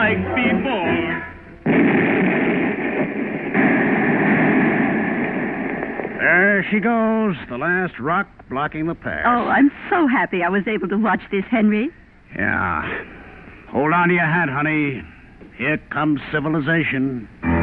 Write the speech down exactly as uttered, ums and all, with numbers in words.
like before. There she goes, the last rock blocking the path. Oh, I'm so happy I was able to watch this, Henry. Yeah. Hold on to your hat, honey. Here comes civilization.